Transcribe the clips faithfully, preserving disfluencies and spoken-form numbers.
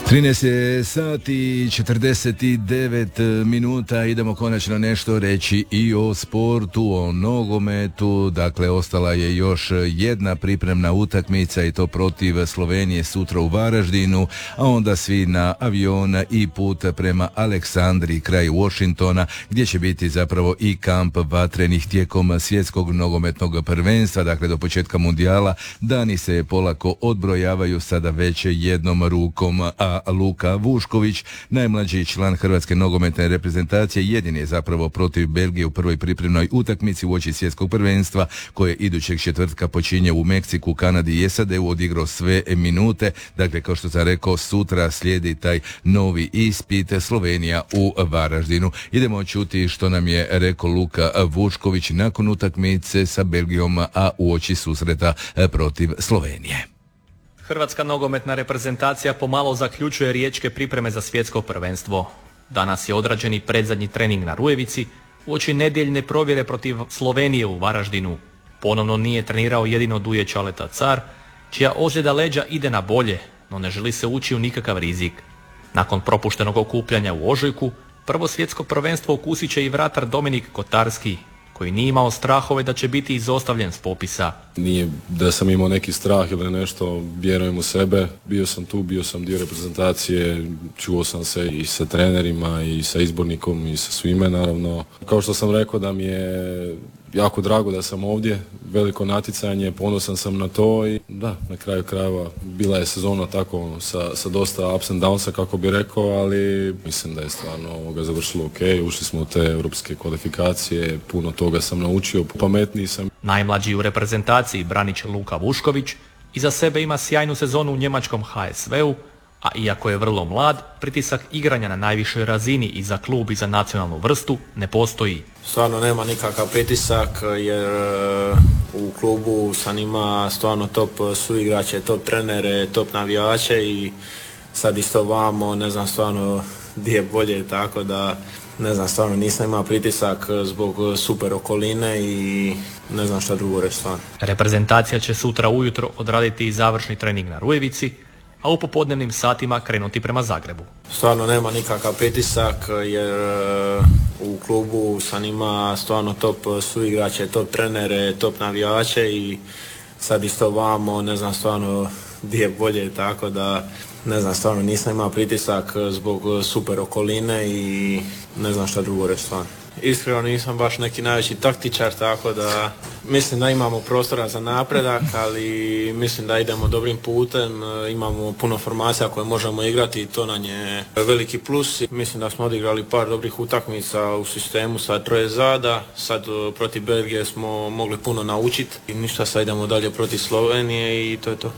trinaest sati i četrdeset devet minuta, idemo konačno nešto reći i o sportu, o nogometu. Dakle, ostala je još jedna pripremna utakmica i to protiv Slovenije sutra u Varaždinu, a onda svi na avion i put prema Aleksandriji kraj Washingtona, gdje će biti zapravo i kamp vatrenih tijekom svjetskog nogometnog prvenstva. Dakle, do početka mundijala dani se polako odbrojavaju, sada već jednom rukom, a Luka Vušković, najmlađi član hrvatske nogometne reprezentacije, jedini je zapravo protiv Belgije u prvoj pripremnoj utakmici uoči svjetskog prvenstva koje idućeg četvrtka počinje u Meksiku, Kanadi i S A D-u, odigrao sve minute. Dakle, kao što sam rekao, sutra slijedi taj novi ispit, Slovenija u Varaždinu. Idemo čuti što nam je rekao Luka Vušković nakon utakmice sa Belgijom, a uoči susreta protiv Slovenije. Hrvatska nogometna reprezentacija pomalo zaključuje riječke pripreme za svjetsko prvenstvo. Danas je odrađen i predzadnji trening na Rujevici, uoči nedjeljne provjere protiv Slovenije u Varaždinu. Ponovno nije trenirao jedino Duje Čaleta Car, čija ozljeda leđa ide na bolje, no ne želi se ući u nikakav rizik. Nakon propuštenog okupljanja u ožujku, prvo svjetsko prvenstvo ukusit će i vratar Dominik Kotarski, koji nije imao strahove da će biti izostavljen s popisa. Nije da sam imao neki strah ili nešto, vjerujem u sebe. Bio sam tu, bio sam dio reprezentacije, čuo sam se i sa trenerima i sa izbornikom i sa svime, naravno. Kao što sam rekao, da mi je jako drago da sam ovdje, veliko natjecanje, ponosan sam na to i da, na kraju krajeva bila je sezona tako sa, sa dosta ups and downsa, kako bi rekao, ali mislim da je stvarno ovoga završilo ok, ušli smo u te europske kvalifikacije, puno toga sam naučio, pametniji sam. Najmlađi u reprezentaciji branič Luka Vušković iza sebe ima sjajnu sezonu u njemačkom H S V-u, a iako je vrlo mlad, pritisak igranja na najvišoj razini i za klub i za nacionalnu vrstu ne postoji. Stvarno nema nikakav pritisak jer u klubu sam ima stvarno top suigrače, top trenere, top navijače i sad isto vamo, ne znam stvarno gdje je bolje, tako da ne znam, stvarno nisam imao pritisak zbog super okoline i ne znam šta drugo reći stvarno. Reprezentacija će sutra ujutro odraditi i završni trening na Rujevici, a u popodnevnim satima krenuti prema Zagrebu. Stvarno nema nikakav pritisak jer u klubu sam ima stvarno top suigrače, top trenere, top navijače i sad isto vamo, ne znam stvarno gdje je bolje, tako da ne znam, stvarno nisam imao pritisak zbog super okoline i ne znam šta drugo reći stvarno. Iskreno nisam baš neki najveći taktičar, tako da mislim da imamo prostora za napredak, ali mislim da idemo dobrim putem, imamo puno formacija koje možemo igrati i to nam je veliki plus. Mislim da smo odigrali par dobrih utakmica u sistemu sa troje zada, sad protiv Belgije smo mogli puno naučiti i ništa, sad idemo dalje protiv Slovenije i to je to.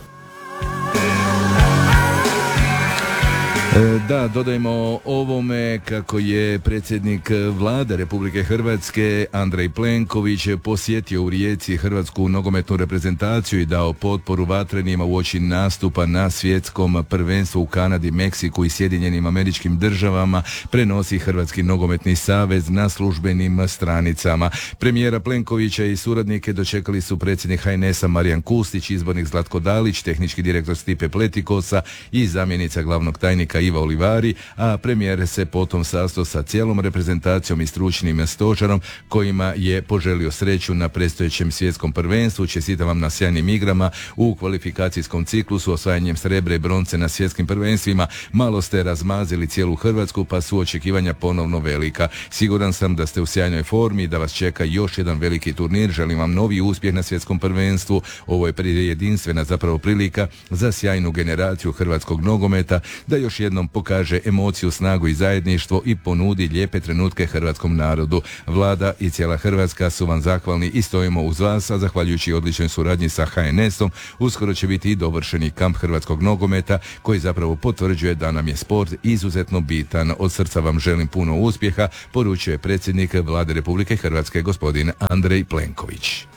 Da, dodajmo ovome kako je predsjednik Vlade Republike Hrvatske Andrej Plenković posjetio u Rijeci hrvatsku nogometnu reprezentaciju i dao potporu vatrenima uoči nastupa na svjetskom prvenstvu u Kanadi, Meksiku i Sjedinjenim Američkim Državama, prenosi Hrvatski nogometni savez na službenim stranicama. Premijera Plenkovića i suradnike dočekali su predsjednik H N S-a Marijan Kustić, izbornik Zlatko Dalić, tehnički direktor Stipe Pletikosa i zamjenica glavnog tajnika Iva Olivari, a premijer se potom sastao sa cijelom reprezentacijom i stručnim stožerom kojima je poželio sreću na predstojećem svjetskom prvenstvu. Čestitam vam na sjajnim igrama u kvalifikacijskom ciklusu, osvajanjem srebra i bronce na svjetskim prvenstvima. Malo ste razmazili cijelu Hrvatsku, pa su očekivanja ponovno velika. Siguran sam da ste u sjajnoj formi i da vas čeka još jedan veliki turnir. Želim vam novi uspjeh na svjetskom prvenstvu. Ovo je jedinstvena zapravo prilika za sjajnu generaciju hrvatskog nogometa da još jednom pokaže emociju, snagu i zajedništvo i ponudi lijepe trenutke hrvatskom narodu. Vlada i cijela Hrvatska su vam zahvalni i stojimo uz vas, a zahvaljujući odličnoj suradnji sa H N S-om uskoro će biti i dovršeni kamp hrvatskog nogometa koji zapravo potvrđuje da nam je sport izuzetno bitan. Od srca vam želim puno uspjeha, poručuje predsjednik Vlade Republike Hrvatske gospodin Andrej Plenković.